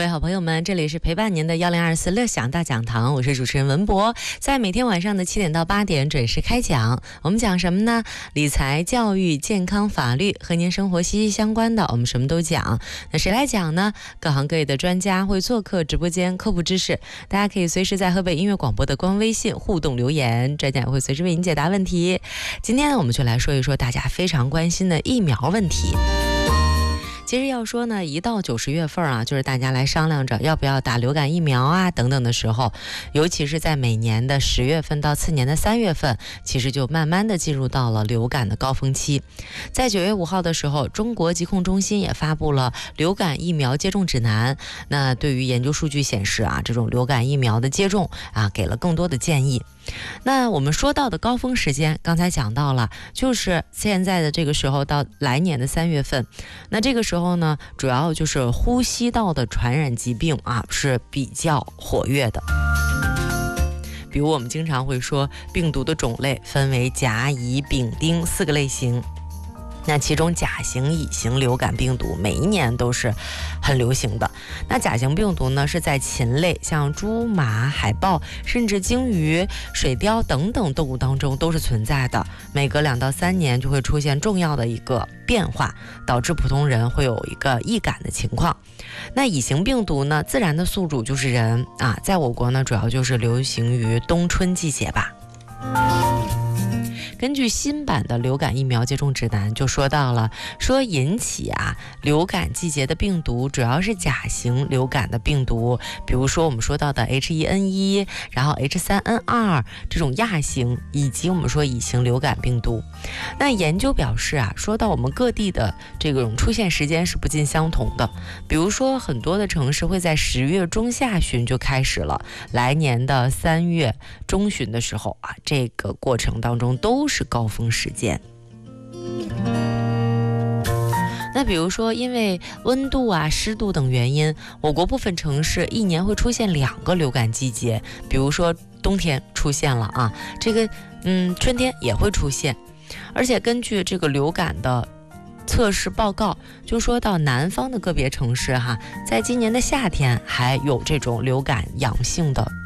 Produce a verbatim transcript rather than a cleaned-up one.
位好朋友们，这里是陪伴您的一零二四乐享大讲堂，我是主持人文博，在每天晚上的七点到八点准时开讲。我们讲什么呢？理财、教育、健康、法律，和您生活息息相关的，我们什么都讲。那谁来讲呢？各行各业的专家会做客直播间科普知识，大家可以随时在河北音乐广播的官微信互动留言，专家也会随时为您解答问题。今天呢，我们就来说一说大家非常关心的疫苗问题。其实要说呢，一到九十月份啊，就是大家来商量着要不要打流感疫苗啊等等的时候，尤其是在每年的十月份到次年的三月份，其实就慢慢的进入到了流感的高峰期。在九月五号的时候，中国疾控中心也发布了流感疫苗接种指南。那对于研究数据显示啊，这种流感疫苗的接种啊，给了更多的建议。那我们说到的高峰时间，刚才讲到了，就是现在的这个时候到来年的三月份。那这个时候呢，主要就是呼吸道的传染疾病啊是比较活跃的。比如我们经常会说，病毒的种类分为甲、乙、丙、丁四个类型。那其中甲型、乙型流感病毒每一年都是很流行的。那甲型病毒呢，是在禽类，像猪、马、海豹，甚至鲸鱼、水貂等等动物当中都是存在的。每隔两到三年就会出现重要的一个变化，导致普通人会有一个易感的情况。那乙型病毒呢，自然的宿主就是人啊，在我国呢，主要就是流行于冬春季节吧。根据新版的流感疫苗接种指南就说到了，说引起啊流感季节的病毒主要是甲型流感的病毒，比如说我们说到的 H 一 N 一， 然后 H 三 N 二 这种亚型，以及我们说乙型流感病毒。那研究表示啊，说到我们各地的这种出现时间是不尽相同的，比如说很多的城市会在十月中下旬就开始了，来年的三月中旬的时候啊，这个过程当中都是高峰时间。那比如说因为温度啊、湿度等原因，我国部分城市一年会出现两个流感季节，比如说冬天出现了啊，这个嗯春天也会出现。而且根据这个流感的测试报告，就说到南方的个别城市哈，在今年的夏天还有这种流感阳性的